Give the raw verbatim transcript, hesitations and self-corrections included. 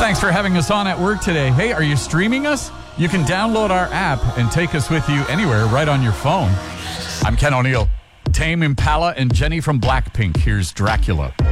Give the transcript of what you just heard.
Thanks for having us on at work today. Hey, are you streaming us? You can download our app and take us with you anywhere right on your phone. I'm Ken O'Neill. Tame Impala and Jenny from Blackpink. Here's Dracula.